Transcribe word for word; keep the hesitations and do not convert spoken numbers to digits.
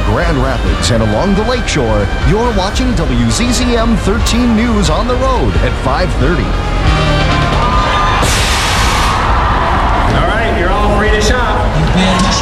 Grand Rapids and along the lakeshore, you're watching W Z Z M thirteen News on the road at five thirty. All right, you're all free to shop.